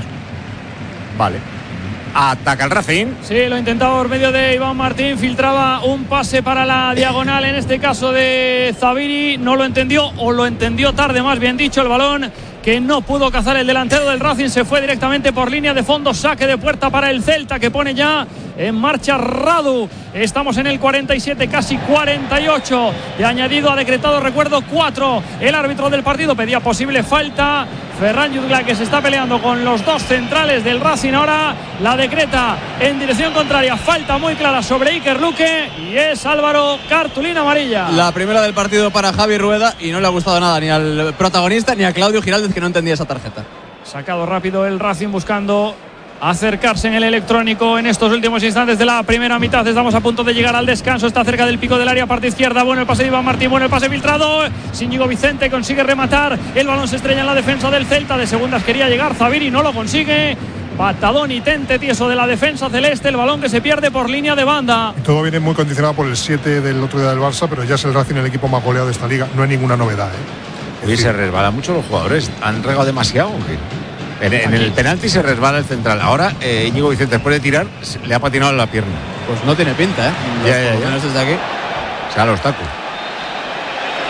Vale. Ataca el Racing. Sí, lo intentaba por medio de Iván Martín, filtraba un pase para la diagonal, en este caso de Zaviri, no lo entendió, o lo entendió tarde, más bien dicho, el balón que no pudo cazar el delantero del Racing, se fue directamente por línea de fondo, saque de puerta para el Celta, que pone ya en marcha Radu. Estamos en el cuarenta y siete, casi cuarenta y ocho de añadido, ha decretado, recuerdo, cuatro. El árbitro del partido pedía posible falta. Ferran Jutgla, que se está peleando con los dos centrales del Racing, ahora la decreta en dirección contraria, falta muy clara sobre Iker Luque, y es Álvaro, cartulina amarilla. La primera del partido para Javi Rueda, y no le ha gustado nada ni al protagonista ni a Claudio Giraldez, que no entendía esa tarjeta. Sacado rápido el Racing buscando acercarse en el electrónico en estos últimos instantes de la primera mitad. Estamos a punto de llegar al descanso, está cerca del pico del área, parte izquierda, bueno el pase de Iván Martín, bueno el pase filtrado, Íñigo Vicente consigue rematar, el balón se estrella en la defensa del Celta, de segundas quería llegar Zaviri, no lo consigue. Patadón y tente tieso de la defensa celeste, el balón que se pierde por línea de banda. Y todo viene muy condicionado por el siete del otro día del Barça, pero ya es el Racing el equipo más goleado de esta liga, no hay ninguna novedad, ¿eh? Oye, se resbala mucho los jugadores, han regado demasiado, ¿o qué? En, en el penalti se resbala el central. Ahora eh, Íñigo Vicente, después de tirar, le ha patinado la pierna. Pues no tiene pinta, ¿eh? Ya, ya, ya. No desde aquí. O sea, los tacos.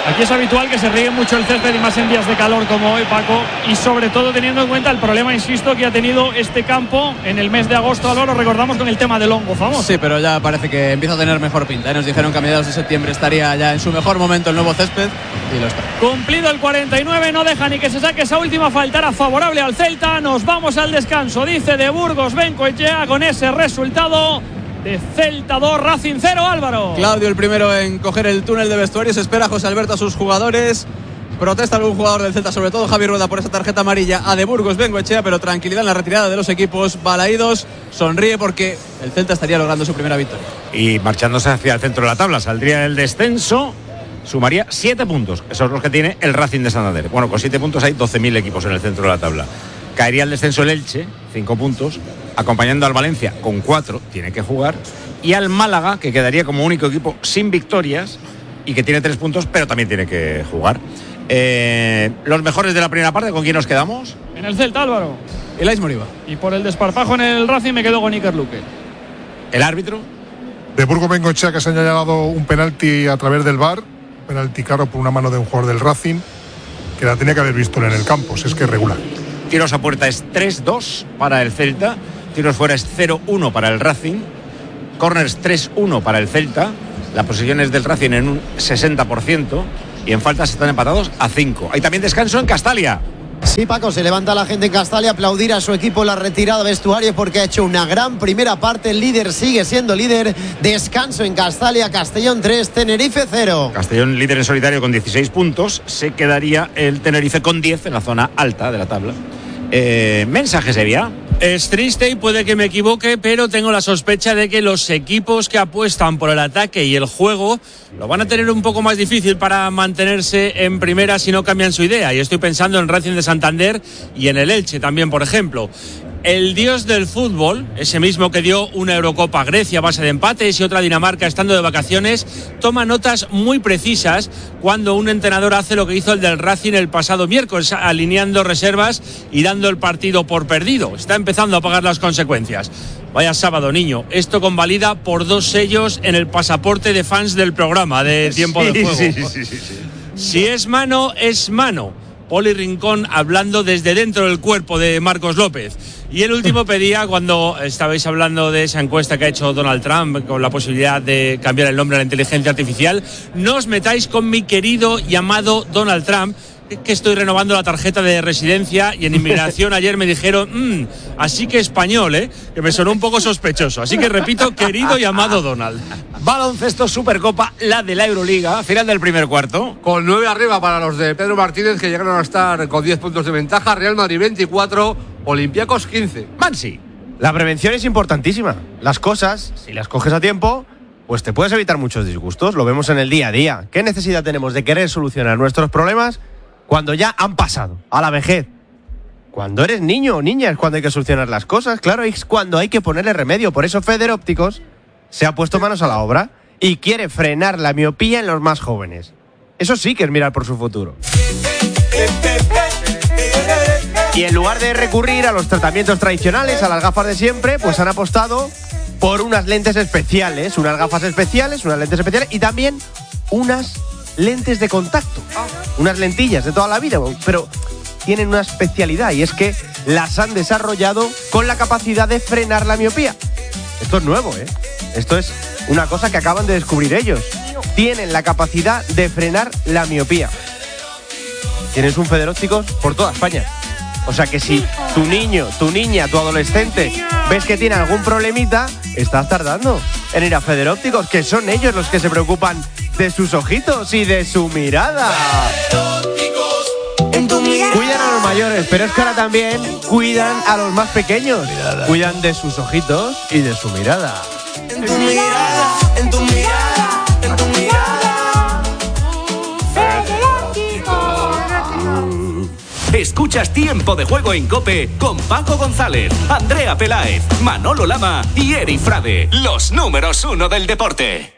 Aquí es habitual que se riegue mucho el césped y más en días de calor como hoy, Paco, y sobre todo teniendo en cuenta el problema, insisto, que ha tenido este campo en el mes de agosto. Ahora lo recordamos con el tema del hongo famoso. Sí, pero ya parece que empieza a tener mejor pinta, ¿eh? Nos dijeron que a mediados de septiembre estaría ya en su mejor momento el nuevo césped y lo está. Cumplido el cuarenta y nueve, no deja ni que se saque esa última falta, era favorable al Celta. Nos vamos al descanso, dice de Burgos Bengoechea, con ese resultado de Celta dos, Racing cero, Álvaro. Claudio el primero en coger el túnel de vestuarios, espera José Alberto a sus jugadores. Protesta algún jugador del Celta, sobre todo Javi Rueda, por esa tarjeta amarilla a de Burgos Bengoechea, pero tranquilidad en la retirada de los equipos. Balaídos sonríe porque el Celta estaría logrando su primera victoria. Y marchándose hacia el centro de la tabla, saldría el descenso, sumaría siete puntos. Esos son los que tiene el Racing de Santander. Bueno, con siete puntos hay doce mil equipos en el centro de la tabla. Caería el descenso el Elche, cinco puntos, acompañando al Valencia con cuatro, tiene que jugar, y al Málaga, que quedaría como único equipo sin victorias y que tiene tres puntos, pero también tiene que jugar. Eh, los mejores de la primera parte, ¿con quién nos quedamos? En el Celta, Álvaro. Elais Moriba. Y por el desparpajo en el Racing me quedo con Iker Luque. ¿El árbitro? De Burgos Bengoechea, que se ha señalado un penalti a través del V A R, penalti claro por una mano de un jugador del Racing, que la tenía que haber visto en el campo, si es que es regular. Tiros a puerta es tres dos para el Celta, tiros fuera es cero uno para el Racing, corners tres uno para el Celta, la posición es del Racing en un sesenta por ciento y en faltas están empatados a cinco. Hay también descanso en Castalia. Sí, Paco, se levanta la gente en Castalia a aplaudir a su equipo la retirada vestuario porque ha hecho una gran primera parte. El líder sigue siendo líder. Descanso en Castalia, Castellón tres, Tenerife cero. Castellón líder en solitario con dieciséis puntos. Se quedaría el Tenerife con diez en la zona alta de la tabla. Eh, mensaje sería. Es triste y puede que me equivoque, pero tengo la sospecha de que los equipos que apuestan por el ataque y el juego lo van a tener un poco más difícil para mantenerse en primera si no cambian su idea. Y estoy pensando en Racing de Santander y en el Elche también, por ejemplo. El dios del fútbol, ese mismo que dio una Eurocopa a Grecia a base de empates y otra a Dinamarca estando de vacaciones, toma notas muy precisas cuando un entrenador hace lo que hizo el del Racing el pasado miércoles, alineando reservas y dando el partido por perdido. Está empezando a pagar las consecuencias. Vaya sábado, niño. Esto convalida por dos sellos en el pasaporte de fans del programa de Tiempo sí, de Juego. Sí, sí, sí, sí, sí. Si es mano, es mano. Poli Rincón hablando desde dentro del cuerpo de Marcos López. Y el último pedía, cuando estabais hablando de esa encuesta que ha hecho Donald Trump con la posibilidad de cambiar el nombre a la inteligencia artificial, no os metáis con mi querido y amado Donald Trump, que estoy renovando la tarjeta de residencia y en inmigración ayer me dijeron, mmm, así que español, ¿eh? Que me sonó un poco sospechoso. Así que repito, querido y amado Donald. Baloncesto Supercopa, la de la Euroliga, final del primer cuarto. Con nueve arriba para los de Pedro Martínez, que llegaron a estar con diez puntos de ventaja. Real Madrid veinticuatro, Olympiacos quince. Mansi. La prevención es importantísima. Las cosas, si las coges a tiempo, pues te puedes evitar muchos disgustos. Lo vemos en el día a día. ¿Qué necesidad tenemos de querer solucionar nuestros problemas cuando ya han pasado a la vejez? Cuando eres niño o niña es cuando hay que solucionar las cosas. Claro, es cuando hay que ponerle remedio. Por eso Feder Ópticos se ha puesto manos a la obra y quiere frenar la miopía en los más jóvenes. Eso sí que es mirar por su futuro. Y en lugar de recurrir a los tratamientos tradicionales, a las gafas de siempre, pues han apostado por unas lentes especiales, unas gafas especiales, unas lentes especiales y también unas lentes de contacto, unas lentillas de toda la vida, pero tienen una especialidad y es que las han desarrollado con la capacidad de frenar la miopía. Esto es nuevo, ¿eh? Esto es una cosa que acaban de descubrir ellos. Tienen la capacidad de frenar la miopía. Tienes un Feder Ópticos por toda España. O sea que si tu niño, tu niña, tu adolescente ves que tiene algún problemita, estás tardando en ir a Feder Ópticos, que son ellos los que se preocupan de sus ojitos y de su mirada. Cuidan a los mayores, pero es que ahora también cuidan a los más pequeños. Cuidan de sus ojitos y de su mirada. En tu mirada, en tu mirada, en tu mirada. Escuchas Tiempo de Juego en COPE con Paco González, Andrea Peláez, Manolo Lama y Eri Frade, los números uno del deporte.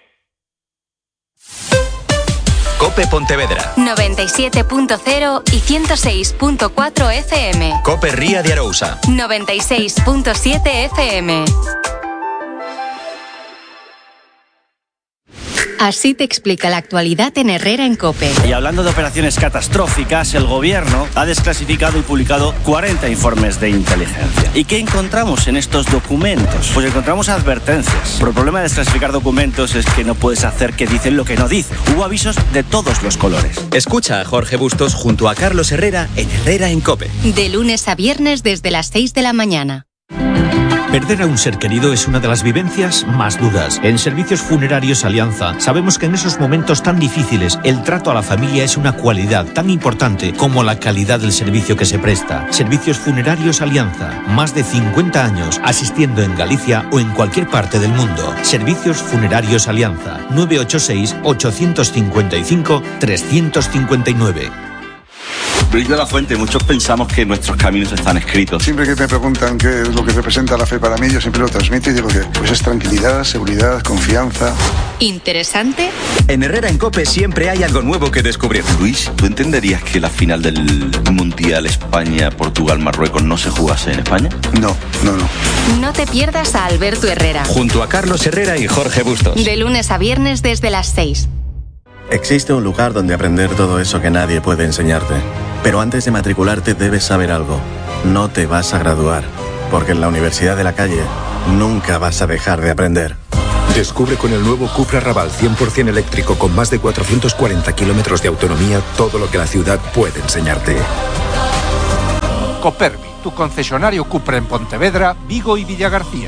COPE Pontevedra noventa y siete punto cero y ciento seis punto cuatro F M. COPE Ría de Arousa noventa y seis punto siete F M. Así te explica la actualidad en Herrera en COPE. Y hablando de operaciones catastróficas, el gobierno ha desclasificado y publicado cuarenta informes de inteligencia. ¿Y qué encontramos en estos documentos? Pues encontramos advertencias. Pero el problema de desclasificar documentos es que no puedes hacer que dicen lo que no dicen. Hubo avisos de todos los colores. Escucha a Jorge Bustos junto a Carlos Herrera en Herrera en COPE. De lunes a viernes desde las seis de la mañana. Perder a un ser querido es una de las vivencias más duras. En Servicios Funerarios Alianza sabemos que en esos momentos tan difíciles el trato a la familia es una cualidad tan importante como la calidad del servicio que se presta. Servicios Funerarios Alianza, más de cincuenta años asistiendo en Galicia o en cualquier parte del mundo. Servicios Funerarios Alianza, nueve ocho seis, ocho cinco cinco, tres cinco nueve. Luis de la Fuente, muchos pensamos que nuestros caminos están escritos. Siempre que me preguntan qué es lo que representa la fe para mí, yo siempre lo transmito y digo que pues es tranquilidad, seguridad, confianza. ¿Interesante? En Herrera en COPE siempre hay algo nuevo que descubrir. Luis, ¿tú entenderías que la final del Mundial España-Portugal-Marruecos no se jugase en España? No, no, no. No te pierdas a Alberto Herrera. Junto a Carlos Herrera y Jorge Bustos. De lunes a viernes desde las seis. Existe un lugar donde aprender todo eso que nadie puede enseñarte. Pero antes de matricularte debes saber algo. No te vas a graduar, porque en la Universidad de la Calle nunca vas a dejar de aprender. Descubre con el nuevo Cupra Raval cien por ciento eléctrico con más de cuatrocientos cuarenta kilómetros de autonomía todo lo que la ciudad puede enseñarte. Copervi, tu concesionario Cupra en Pontevedra, Vigo y Villagarcía.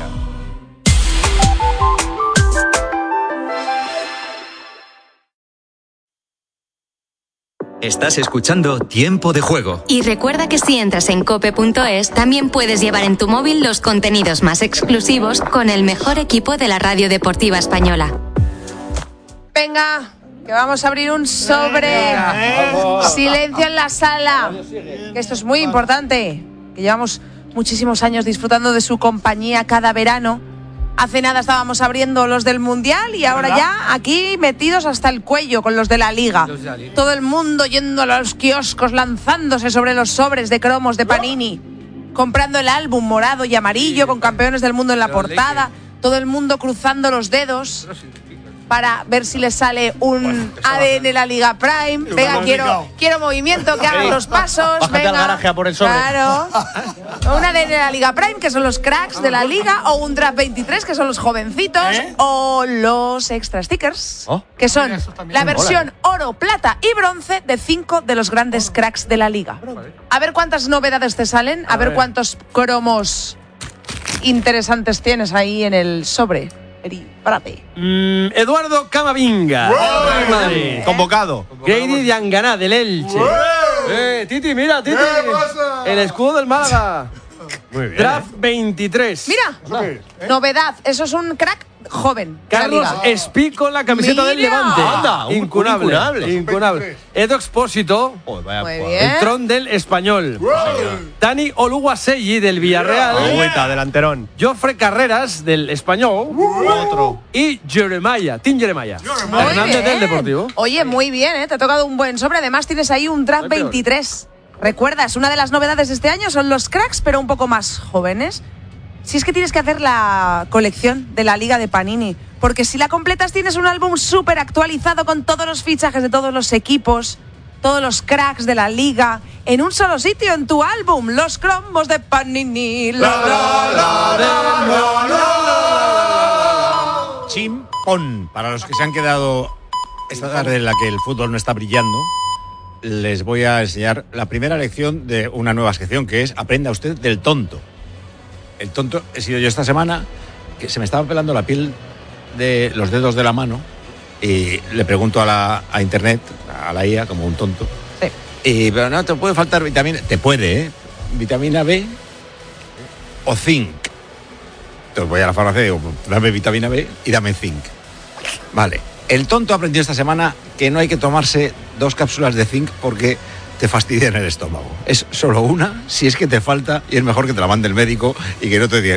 Estás escuchando Tiempo de Juego. Y recuerda que si entras en cope punto es, también puedes llevar en tu móvil los contenidos más exclusivos con el mejor equipo de la radio deportiva española. Venga, que vamos a abrir un sobre. Silencio en la sala. Que esto es muy importante. Que llevamos muchísimos años disfrutando de su compañía cada verano. Hace nada estábamos abriendo los del Mundial y ahora ya aquí metidos hasta el cuello con los de la Liga. Todo el mundo yendo a los kioscos, lanzándose sobre los sobres de cromos de Panini, comprando el álbum morado y amarillo con campeones del mundo en la portada. Todo el mundo cruzando los dedos para ver si les sale un A D N la Liga Prime. Venga, quiero, quiero movimiento, que hagan los pasos. Bájate venga. al garaje a por el sobre. Claro. Un A D N de la Liga Prime, que son los cracks de la Liga, o un Draft veintitrés, que son los jovencitos, ¿Eh? o los extra stickers, oh. que son la versión oro, plata y bronce de cinco de los grandes cracks de la Liga. A ver cuántas novedades te salen, a, a ver. ver cuántos cromos interesantes tienes ahí en el sobre. Mm, Eduardo Camavinga, Madrid, convocado. Grady Diangana del Elche. Eh, Titi, mira, Titi. El escudo del Málaga. Muy bien. Draft veintitrés. Mira, ¿eh? Novedad, eso es un crack joven. Carlos Espí con la camiseta Mira. del Levante. Anda, un, incunable, un incunable. incunable. Edo Expósito, oh, vaya, Muy el bien. tron del Español. Wow. Dani Oluwaseyi del Villarreal. Agüita, delanterón. Joffre Carreras del Español. Uh. Otro. Y Jeremiah, Tim Jeremiah. Muy Hernández bien. del Deportivo. Oye, muy bien, ¿eh? Te ha tocado un buen sobre. Además tienes ahí un Draft veintitrés. Recuerdas, una de las novedades de este año son los cracks, pero un poco más jóvenes. Si es que tienes que hacer la colección de la Liga de Panini, porque si la completas tienes un álbum súper actualizado con todos los fichajes de todos los equipos, todos los cracks de la Liga, en un solo sitio, en tu álbum, los cromos de Panini. La, la, la, la, la, la. Chimpón. Para los que se han quedado esta tarde en la que el fútbol no está brillando, les voy a enseñar la primera lección de una nueva sección, que es Aprenda usted del tonto. El tonto he sido yo esta semana, que se me estaba pelando la piel de los dedos de la mano y le pregunto a la a internet, a la I A, como un tonto. Sí. Y, pero no, te puede faltar vitamina. Te puede, ¿eh? Vitamina B o zinc. Entonces voy a la farmacia y digo, dame vitamina B y dame zinc. Vale. El tonto aprendió esta semana que no hay que tomarse dos cápsulas de zinc porque te fastidian el estómago. Es solo una, si es que te falta, y es mejor que te la mande el médico y que no te